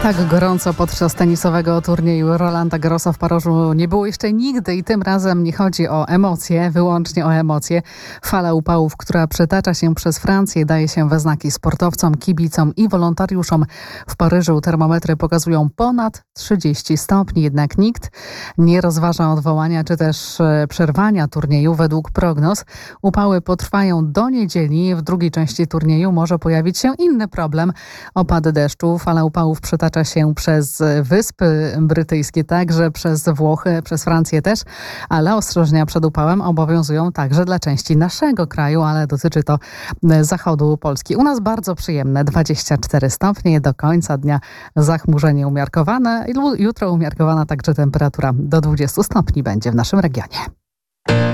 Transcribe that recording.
Tak gorąco podczas tenisowego turnieju Rolanda Garrosa w Paryżu nie było jeszcze nigdy i tym razem nie chodzi o emocje, wyłącznie o emocje. Fala upałów, która przetacza się przez Francję, daje się we znaki sportowcom, kibicom i wolontariuszom. W Paryżu termometry pokazują ponad 30 stopni, jednak nikt nie rozważa odwołania czy też przerwania turnieju. Według prognoz upały potrwają do niedzieli. W drugiej części turnieju może pojawić się inny problem. Opady deszczu, fala upałów przetacza się przez Wyspy Brytyjskie, także przez Włochy, przez Francję też, ale ostrożnienia przed upałem obowiązują także dla części naszego kraju, ale dotyczy to zachodu Polski. U nas bardzo przyjemne 24 stopnie, do końca dnia zachmurzenie umiarkowane, jutro umiarkowana także temperatura do 20 stopni będzie w naszym regionie.